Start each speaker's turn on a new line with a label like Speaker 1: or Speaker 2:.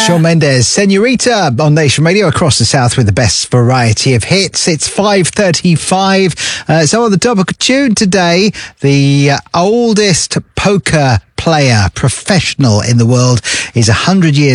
Speaker 1: Shawn Mendes, Senorita on Nation Radio across the South with the best variety of hits. It's 5:35. So on the top of tune today, the oldest poker player, professional in the world, is 100 years